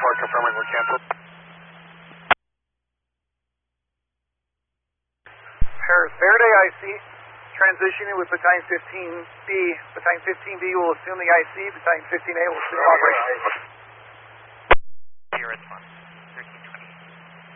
Park confirming we're canceled. Faraday IC, transitioning with Battalion 15B. Battalion 15B will assume the IC, Battalion 15A will assume operation. Here, it's fine. 13